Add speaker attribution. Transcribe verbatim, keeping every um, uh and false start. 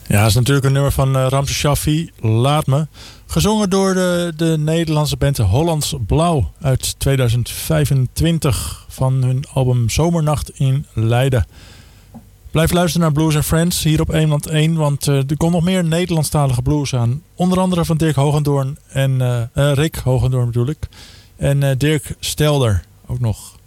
Speaker 1: Ja, dat is natuurlijk een nummer van uh, Ramses Shaffi, Laat Me. Gezongen door de, de Nederlandse band Hollands Blauw uit tweeduizend vijfentwintig van hun album Zomernacht in Leiden. Blijf luisteren naar Blues and Friends hier op Eemland één, want uh, er komt nog meer Nederlandstalige blues aan. Onder andere van Dirk Hogendoorn en uh, uh, Rick Hogendoorn bedoel ik. En uh, Dirk Stelder ook nog.